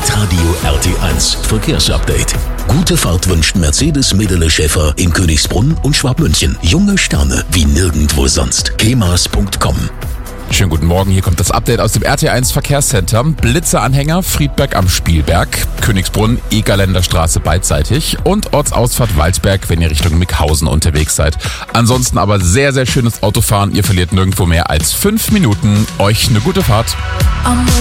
Hitradio RT1 Verkehrsupdate. Gute Fahrt wünscht Mercedes Medele Schäfer in Königsbrunn und Schwabmünchen. Junge Sterne wie nirgendwo sonst. kemas.com. Schönen guten Morgen, hier kommt das Update aus dem RT1 Verkehrscenter. Blitzeanhänger Friedberg am Spielberg, Königsbrunn, Egerländerstraße beidseitig und Ortsausfahrt Waldberg, wenn ihr Richtung Mickhausen unterwegs seid. Ansonsten aber sehr, sehr schönes Autofahren. Ihr verliert nirgendwo mehr als 5 Minuten. Euch eine gute Fahrt.